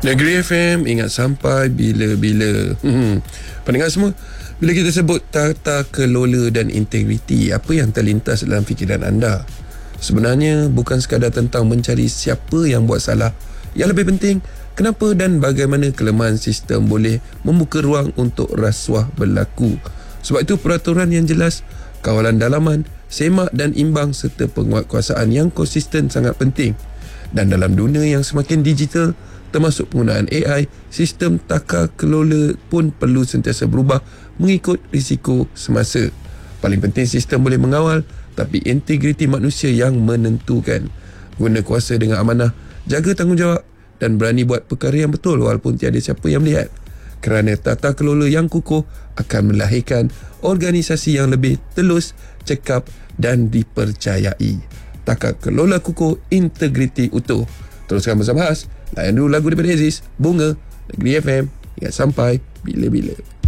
Negeri FM, ingat sampai bila-bila. Pendengar semua, bila kita sebut tata kelola dan integriti, apa yang terlintas dalam fikiran anda? Sebenarnya bukan sekadar tentang mencari siapa yang buat salah. Yang lebih penting, kenapa dan bagaimana kelemahan sistem boleh membuka ruang untuk rasuah berlaku. Sebab itu peraturan yang jelas, kawalan dalaman, semak dan imbang serta penguatkuasaan yang konsisten sangat penting. Dan dalam dunia yang semakin digital, termasuk penggunaan AI, sistem tata kelola pun perlu sentiasa berubah mengikut risiko semasa. Paling penting sistem boleh mengawal, tapi integriti manusia yang menentukan. Guna kuasa dengan amanah, jaga tanggungjawab dan berani buat perkara yang betul walaupun tiada siapa yang melihat. Kerana tata kelola yang kukuh akan melahirkan organisasi yang lebih telus, cekap dan dipercayai. Tata kelola kukuh, integriti utuh. Teruskan bersama Has. Layan dulu lagu daripada Aziz, Bunga, Negeri FM. Ingat sampai bila-bila.